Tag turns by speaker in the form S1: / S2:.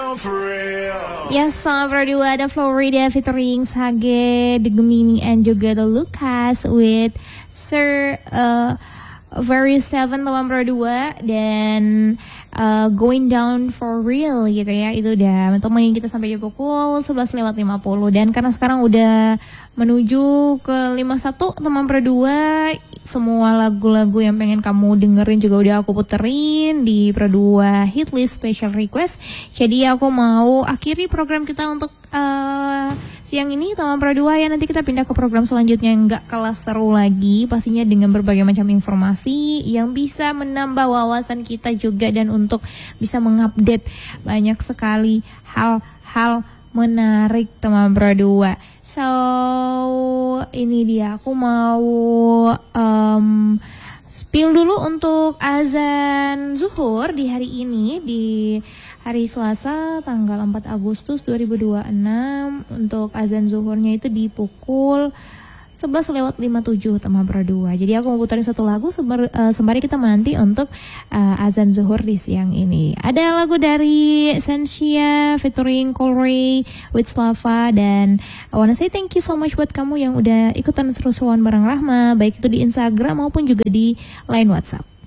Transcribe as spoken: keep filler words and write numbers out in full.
S1: Yes, selamat berdua ada Florida featuring Sage, The Gemini, and juga The Lucas with Sir uh, Very Seven teman berdua dan uh, Going Down For Real gitu ya. Itu udah temenin kita sampai di pukul sebelas lewat lima puluh. Dan karena sekarang udah menuju ke lima puluh satu teman berdua, semua lagu-lagu yang pengen kamu dengerin juga udah aku puterin di Berdua Hit List Special Request. Jadi aku mau akhiri program kita untuk uh, siang ini teman Berdua ya. Nanti kita pindah ke program selanjutnya yang gak kalah seru lagi, pastinya dengan berbagai macam informasi yang bisa menambah wawasan kita juga dan untuk bisa mengupdate banyak sekali hal-hal menarik teman Berdua. So ini dia, aku mau um, spill dulu untuk azan zuhur di hari ini, di hari Selasa tanggal empat Agustus dua ribu dua puluh enam. Untuk azan zuhurnya itu di pukul sebelas lewat lima puluh tujuh teman berdua. Jadi aku mau putarin satu lagu sembar, uh, sembari kita menanti untuk uh, azan zuhur di siang ini. Ada lagu dari Sensia featuring Corey with Slava, dan I wanna say thank you so much buat kamu yang udah ikutan seru-seruan bareng Rahma, baik itu di Instagram maupun juga di line WhatsApp.